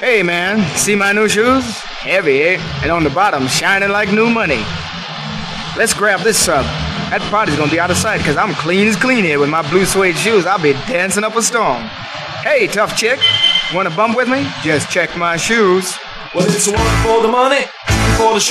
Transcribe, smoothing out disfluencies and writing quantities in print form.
Hey man, see my new shoes? Heavy, eh? And on the bottom, shining like new money. Let's grab this sub. That party's gonna be out of sight because I'm clean as clean here with my blue suede shoes. I'll be dancing up a storm. Hey, tough chick, wanna bump with me? Just check my shoes. Well, it's one for the money, for the